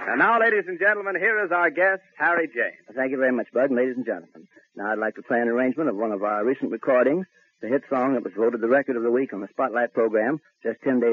And now, ladies and gentlemen, here is our guest, Harry James. Thank you very much, Bud, and ladies and gentlemen. Now I'd like to play an arrangement of one of our recent recordings, the hit song that was voted the record of the week on the Spotlight program just 10 days